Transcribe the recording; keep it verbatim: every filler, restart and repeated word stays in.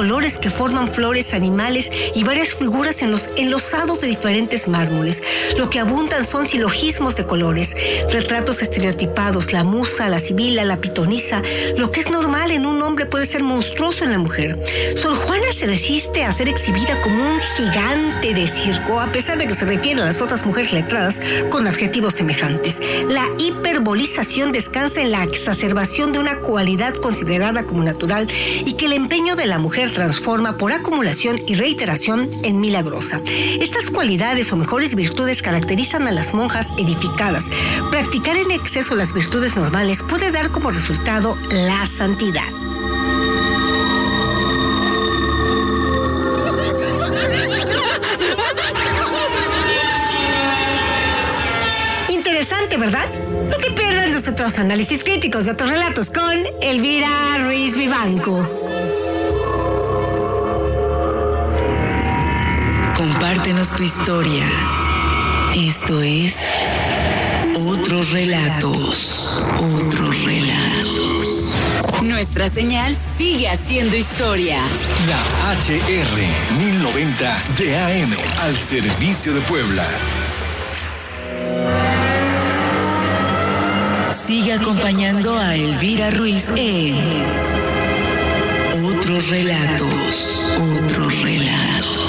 colores que forman flores, animales y varias figuras en los enlosados de diferentes mármoles. Lo que abundan son silogismos de colores, retratos estereotipados, la musa, la sibila, la pitonisa. Lo que es normal en un hombre puede ser monstruoso en la mujer. Sor Juana se resiste a ser exhibida como un gigante de circo, a pesar de que se refiere a las otras mujeres letradas con adjetivos semejantes. La hiperbolización descansa en la exacerbación de una cualidad considerada como natural y que el empeño de la mujer transforma por acumulación y reiteración en milagrosa. Estas cualidades o mejores virtudes caracterizan a las monjas edificadas. Practicar en exceso las virtudes normales puede dar como resultado la santidad. Interesante, ¿verdad? No te pierdas los otros análisis críticos de otros relatos con Elvira Ruiz Vivanco. Compártenos tu historia. Esto es Otros Relatos. Otros Relatos. Nuestra señal sigue haciendo historia. La H R mil noventa de A M al servicio de Puebla. Sigue acompañando a Elvira Ruiz en Otros Relatos. Otros Relatos.